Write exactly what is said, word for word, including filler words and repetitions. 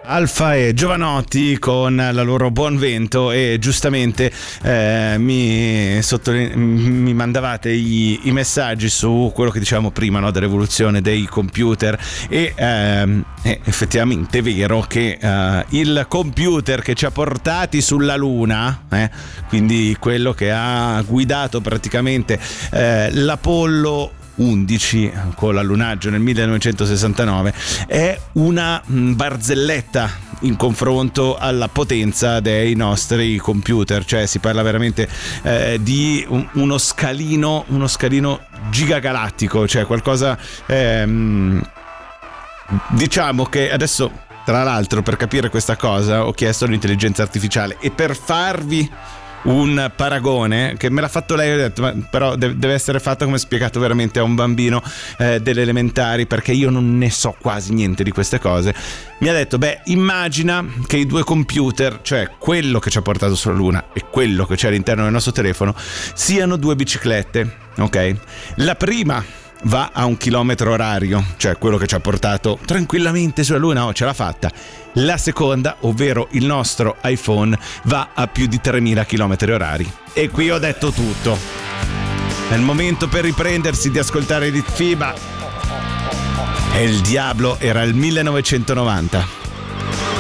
Alfa e Giovanotti con la loro Buon Vento, e giustamente eh, mi, sottoline- mi mandavate i, i messaggi su quello che dicevamo prima, no, dell'evoluzione dei computer, e ehm, è effettivamente vero che eh, il computer che ci ha portati sulla Luna, eh, quindi quello che ha guidato praticamente eh, l'Apollo undici con l'allunaggio nel millenovecentosessantanove, è una barzelletta in confronto alla potenza dei nostri computer. Cioè si parla veramente eh, di un, uno scalino uno scalino gigagalattico, cioè qualcosa ehm, diciamo che adesso, tra l'altro, per capire questa cosa ho chiesto all'intelligenza artificiale, e per farvi un paragone che me l'ha fatto lei, ho detto, ma però deve essere fatto come spiegato veramente a un bambino eh, delle elementari, perché io non ne so quasi niente di queste cose. Mi ha detto, beh, immagina che i due computer, cioè quello che ci ha portato sulla Luna e quello che c'è all'interno del nostro telefono, siano due biciclette, ok? La prima va a un chilometro orario, cioè quello che ci ha portato tranquillamente sulla Luna, oh, ce l'ha fatta. La seconda, ovvero il nostro iPhone, va a più di tremila chilometri orari. E qui ho detto tutto. È il momento per riprendersi di ascoltare Litfiba. E il diavolo era il millenovecentonovanta.